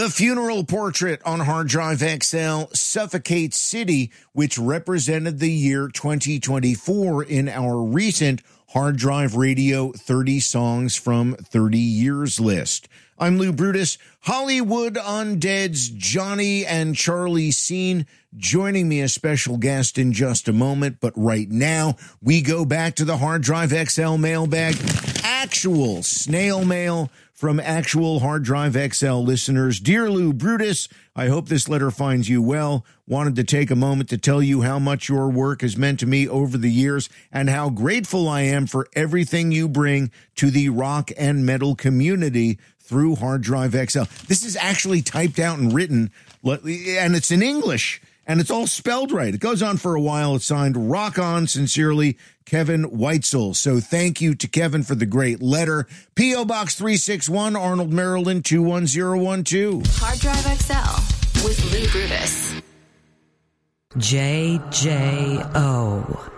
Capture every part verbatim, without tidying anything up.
The funeral portrait on Hard Drive X L suffocates City, which represented the year twenty twenty-four in our recent Hard Drive Radio thirty Songs from thirty Years list. I'm Lou Brutus. Hollywood Undead's Johnny and Charlie Scene joining me as special guest in just a moment. But right now, we go back to the Hard Drive X L mailbag. Actual snail mail from actual Hard Drive X L listeners. Dear Lou Brutus, I hope this letter finds you well. Wanted to take a moment to tell you how much your work has meant to me over the years and how grateful I am for everything you bring to the rock and metal community through Hard Drive X L. This is actually typed out and written, and it's in English, and it's all spelled right. It goes on for a while. It's signed, Rock On, sincerely, Kevin Weitzel. So thank you to Kevin for the great letter. P O. Box three six one, Arnold, Maryland, two one zero one two. Hard Drive X L with Lou Brutus. J J O.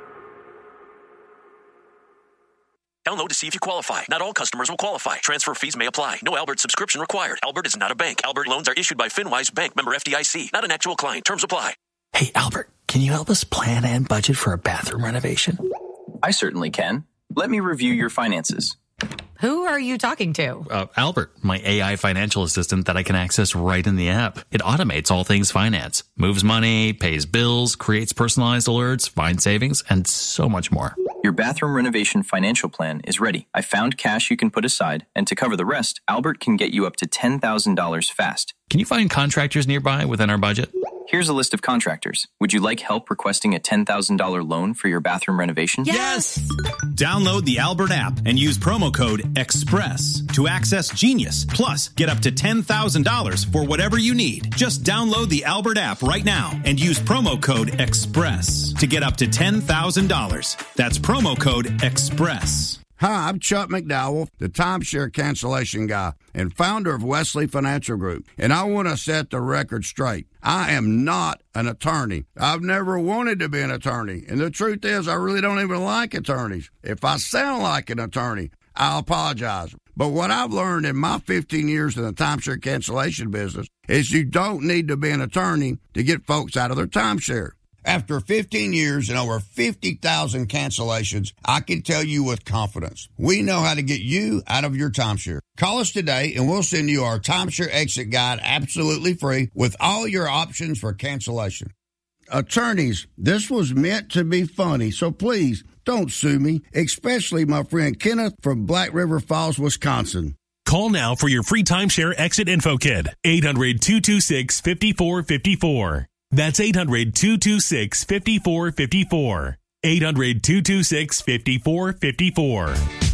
Download to see if you qualify. Not all customers will qualify. Transfer fees may apply. No Albert subscription required. Albert is not a bank. Albert loans are issued by FinWise Bank, member F D I C. Not an actual client. Terms apply. Hey, Albert, can you help us plan and budget for a bathroom renovation? I certainly can. Let me review your finances. Who are you talking to? Uh, Albert, my A I financial assistant that I can access right in the app. It automates all things finance, moves money, pays bills, creates personalized alerts, finds savings, and so much more. Your bathroom renovation financial plan is ready. I found cash you can put aside, and to cover the rest, Albert can get you up to ten thousand dollars fast. Can you find contractors nearby within our budget? Here's a list of contractors. Would you like help requesting a ten thousand dollars loan for your bathroom renovation? Yes! Download the Albert app and use promo code EXPRESS to access Genius. Plus, get up to ten thousand dollars for whatever you need. Just download the Albert app right now and use promo code EXPRESS to get up to ten thousand dollars. That's promo code EXPRESS. Hi, I'm Chuck McDowell, the timeshare cancellation guy and founder of Wesley Financial Group, and I want to set the record straight. I am not an attorney. I've never wanted to be an attorney, and the truth is I really don't even like attorneys. If I sound like an attorney, I'll apologize. But what I've learned in my fifteen years in the timeshare cancellation business is you don't need to be an attorney to get folks out of their timeshare. After fifteen years and over fifty thousand cancellations, I can tell you with confidence, we know how to get you out of your timeshare. Call us today and we'll send you our timeshare exit guide absolutely free with all your options for cancellation. Attorneys, this was meant to be funny, so please don't sue me, especially my friend Kenneth from Black River Falls, Wisconsin. Call now for your free timeshare exit info kit. eight hundred, two two six, five four five four. That's eight hundred, two two six, five four five four. eight hundred, two two six, five four five four.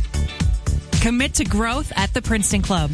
Commit to growth at the Princeton Club.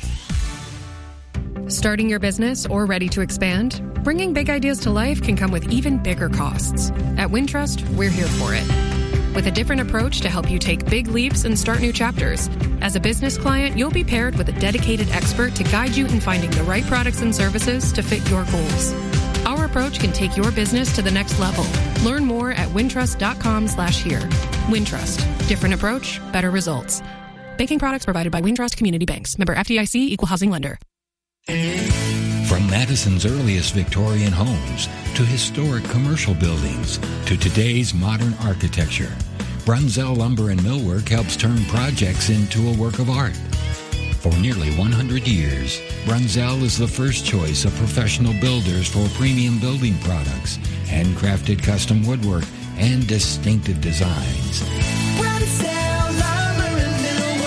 Starting your business or ready to expand? Bringing big ideas to life can come with even bigger costs. At Wintrust, we're here for it. With a different approach to help you take big leaps and start new chapters. As a business client, you'll be paired with a dedicated expert to guide you in finding the right products and services to fit your goals. Our approach can take your business to the next level. Learn more at wintrust.com slash here. Wintrust. Different approach, better results. Banking products provided by Wintrust Community Banks. Member F D I C, Equal Housing Lender. From Madison's earliest Victorian homes to historic commercial buildings to today's modern architecture, Brunzell Lumber and Millwork helps turn projects into a work of art. For nearly one hundred years, Brunzell is the first choice of professional builders for premium building products, handcrafted custom woodwork, and distinctive designs. Brunzell Lumber and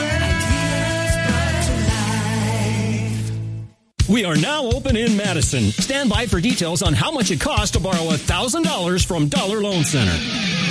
Millwork. We are now open in Madison. Stand by for details on how much it costs to borrow one thousand dollars from Dollar Loan Center.